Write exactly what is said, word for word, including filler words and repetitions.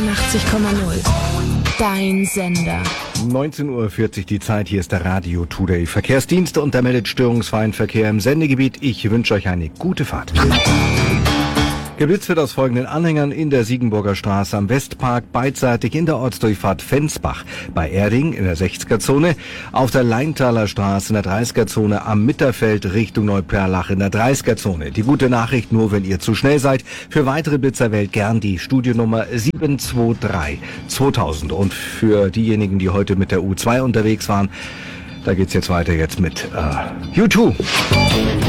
achtzig Komma null. Dein Sender. neunzehn Uhr vierzig die Zeit, hier ist der Radio Today Verkehrsdienste und da meldet störungsfreien Verkehr im Sendegebiet. Ich wünsche euch eine gute Fahrt. Geblitzt wird aus folgenden Anhängern in der Siegenburger Straße am Westpark, beidseitig in der Ortsdurchfahrt Fensbach, bei Erding in der sechziger-Zone, auf der Leintaler Straße in der dreißiger-Zone, am Mitterfeld Richtung Neuperlach in der dreißiger-Zone. Die gute Nachricht nur, wenn ihr zu schnell seid. Für weitere Blitzer wählt gern die Studionnummer sieben zwei drei zweitausend. Und für diejenigen, die heute mit der U zwei unterwegs waren, da geht's jetzt weiter jetzt mit äh, U zwei.